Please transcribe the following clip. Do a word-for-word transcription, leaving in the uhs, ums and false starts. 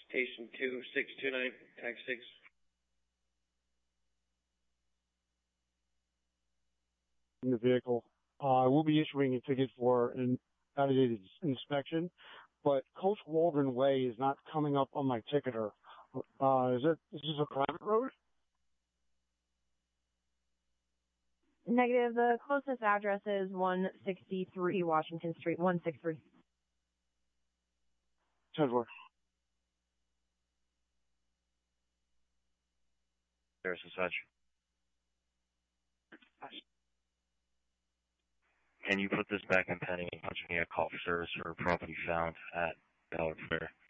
Station two six two nine, tax six. In the vehicle. Uh, I will be issuing a ticket for an out-of-date inspection, but Coach Waldron Way is not coming up on my ticketer. Uh, is it, is this a private road? Negative. The closest address is one sixty-three Washington Street, one six three. ten four. There's a such. Can you put this back in pending and punch me a call for service for property found at Ballard Fair?